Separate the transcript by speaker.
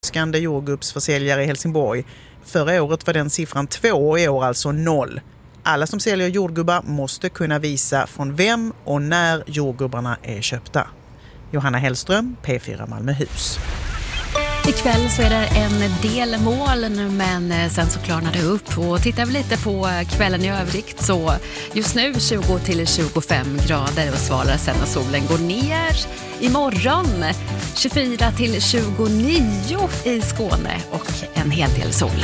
Speaker 1: Skande jordgubbsförsäljare i Helsingborg. Förra året var den siffran 2 och i år alltså 0. Alla som säljer jordgubbar måste kunna visa från vem och när jordgubbarna är köpta. Johanna Hellström, P4 Malmöhus.
Speaker 2: Ikväll så är det en del moln, men sen så klarnar det upp. Och tittar vi lite på kvällen i övrigt så just nu 20-25 grader och svalare sen när solen går ner. Imorgon 24-29 i Skåne och en hel del sol.